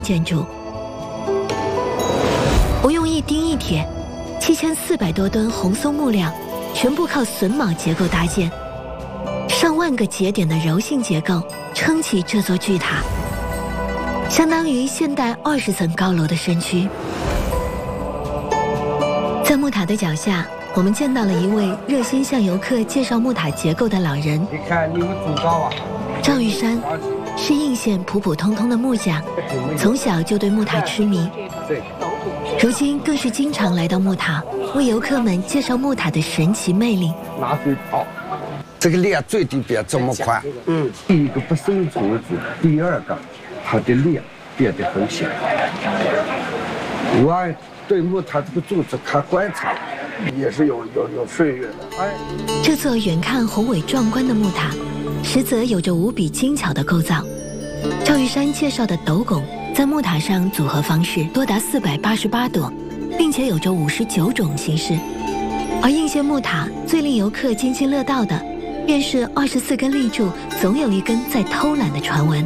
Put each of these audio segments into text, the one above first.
建筑。不用一钉一铁，7400多吨红松木料，全部靠榫卯结构搭建，上万个节点的柔性结构撑起这座巨塔，相当于现代20层高楼的身躯。在木塔的脚下，我们见到了一位热心向游客介绍木塔结构的老人。 你看你们主高啊， 赵玉山是应县普普通通的木匠，从小就对木塔痴迷，如今更是经常来到木塔，为游客们介绍木塔的神奇魅力。 拿水泡， 这个裂最低边这么宽， 第一个不生虫子，第二个它的裂变得很小。我对木塔这个柱子看观察，也是有岁月的。 这座远看宏伟壮观的木塔，实则有着无比精巧的构造。赵玉山介绍的斗拱在木塔上组合方式多达488朵，并且有着59种形式。而应县木塔最令游客津津乐道的，便是24根立柱总有一根在偷懒的传闻。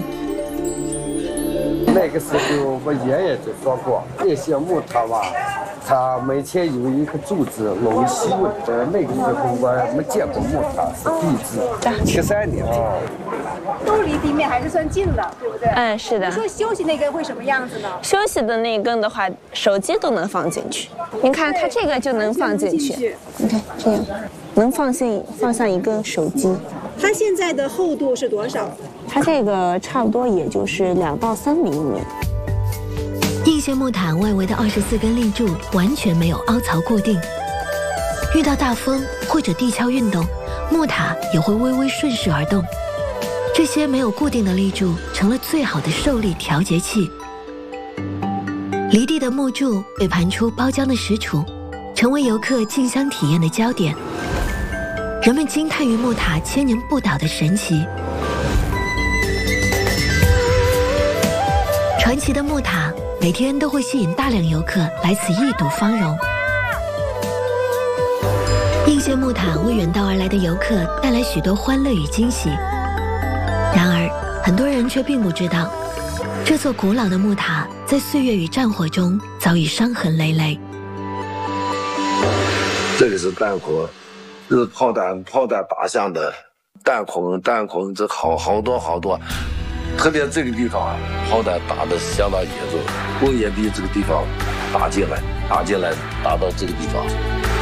那个时候我爷爷就说过，这些木塔吧，它每天有一个柱子漏气。那个时候我没见过木塔，是第一次。73年。 都离地面还是算近的，对不对？ 嗯，是的。 你说休息那根会什么样子呢？ 休息的那一根的话，手机都能放进去。您看它这个就能放进去。你看这样，能放上一根手机。 它现在的厚度是多少？ 它这个差不多也就是2到3厘米。 应县木塔外围的24根立柱完全没有凹槽固定，遇到大风或者地壳运动，木塔也会微微顺势而动。这些没有固定的立柱成了最好的受力调节器。离地的木柱被盘出包浆的石杵，成为游客进香体验的焦点。人们惊叹于木塔千年不倒的神奇。传奇的木塔每天都会吸引大量游客来此一睹芳容。应县木塔为远道而来的游客带来许多欢乐与惊喜。然而，很多人却并不知道，这座古老的木塔在岁月与战火中早已伤痕累累。 这个是弹孔，这是炮弹打向的弹孔，这好多，特别这个地方啊，炮弹打得相当严重，工业地这个地方打进来，打到这个地方。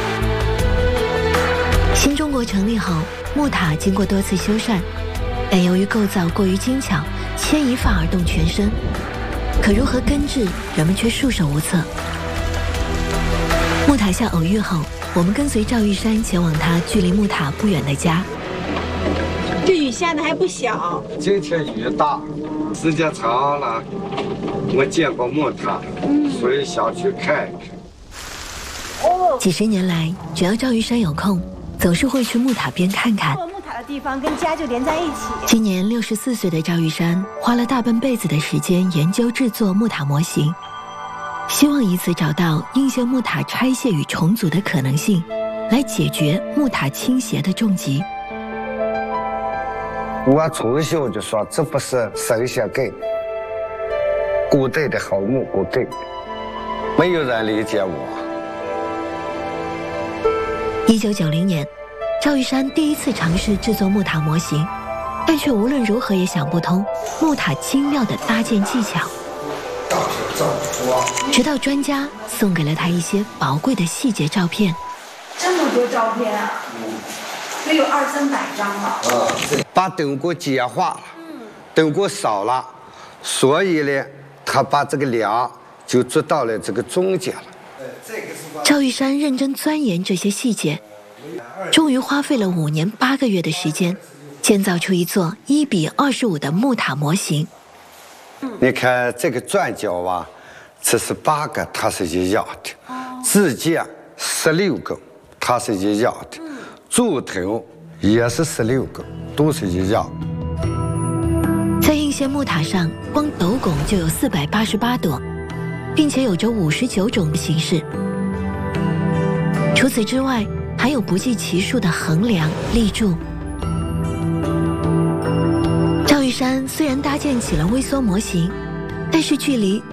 新中国成立后，木塔经过多次修缮。但由于构造过于精巧，牵一发而动全身，可如何根治，人们却束手无策。木塔下偶遇后，我们跟随赵玉山前往他距离木塔不远的家。 这雨下的还不小。 今天雨大，时间长了，我见过木塔，所以想去看一看。 几十年来，只要赵玉山有空，总是会去木塔边看看。 木塔的地方跟家就连在一起。 今年64岁的赵玉山花了大半辈子的时间研究制作木塔模型，希望以此找到应县木塔拆卸与重组的可能性，来解决木塔倾斜的重疾。 我从小就说这不是神仙给的，古代的好木工给的，没有人理解我。 1990年，赵玉山第一次尝试制作木塔模型，但却无论如何也想不通木塔精妙的搭建技巧。直到专家送给了他一些宝贵的细节照片。 这么多照片啊，得有200-300张吧。 把灯给简化了，灯给少了，所以呢，他把这个梁就做到了这个中间了。 赵玉山认真钻研这些细节，终于花费了5年8个月的时间，建造出一座1:25的木塔模型。 你看这个转角啊，这是8个，它是一样的；支架16个，它是一样的；柱头也是16个，都是一样。 在应县木塔上，光斗拱就有488朵，并且有着59种形式。除此之外，还有不计其数的横梁、立柱。赵玉山虽然搭建起了微缩模型， 但是距离